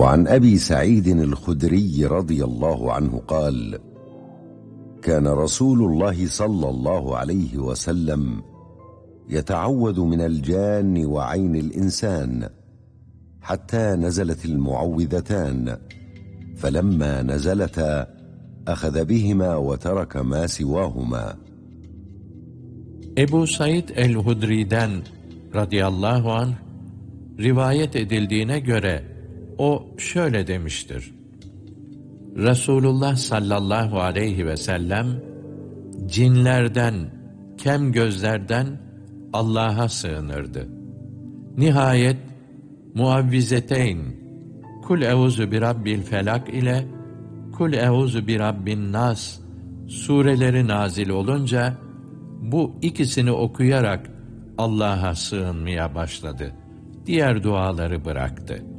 وعن أبي سعيد الخدري رضي الله عنه قال: كان رسول الله صلى الله عليه وسلم يتعوذ من الجان وعين الإنسان حتى نزلت المعوذتان، فلما نزلتا أخذ بهما وترك ما سواهما. Ebu Said el-Hudri'den radıyallahu anh rivayet edildiğine göre o şöyle demiştir: Resulullah sallallahu aleyhi ve sellem cinlerden, kem gözlerden Allah'a sığınırdı. Nihayet muavvizeteyn, Kul euzu bi rabbil felak ile Kul euzu bi rabbin nas sureleri nazil olunca bu ikisini okuyarak Allah'a sığınmaya başladı. Diğer duaları bıraktı.